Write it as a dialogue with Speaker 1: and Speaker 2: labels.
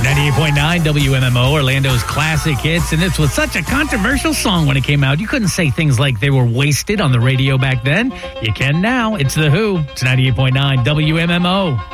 Speaker 1: 98.9 WMMO, Orlando's classic hits. And this was such a controversial song when it came out. You couldn't say things like they were wasted on the radio back then. You can now. It's The Who. It's 98.9 WMMO.